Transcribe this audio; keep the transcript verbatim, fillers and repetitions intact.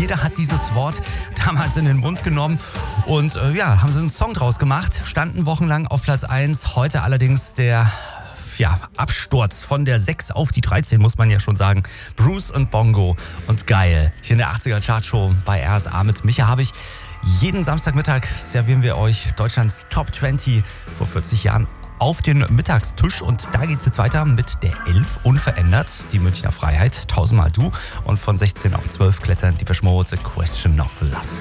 jeder hat dieses Wort damals in den Mund genommen und äh, ja, haben sie einen Song draus gemacht, standen wochenlang auf Platz eins, heute allerdings der ja, Absturz von der sechs auf die dreizehn, muss man ja schon sagen. Bruce und Bongo und Geil. Hier in der achtziger Chartshow bei R S A mit Micha habe ich. Jeden Samstagmittag servieren wir euch Deutschlands Top zwanzig vor vierzig Jahren auf den Mittagstisch. Und da geht es jetzt weiter mit der elf, unverändert. Die Münchner Freiheit, tausendmal du. Und von sechzehn auf zwölf klettern die Depeche Mode, The Question of Lust.